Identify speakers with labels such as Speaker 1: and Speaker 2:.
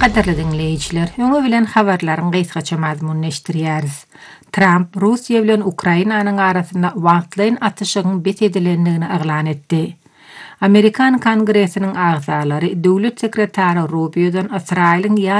Speaker 1: Qadirli dinleyiciler, öňe bilen habarlaryň gysgaça mazmunleşdirýäris. Trump Russiýa bilen Ukrainanyň arasynda wagtlaýyn atyşygyň bet edilendigini eglan etdi. Amerikan Kongresiniň agzalary döwlet sekretary Rubio'dan Israil'in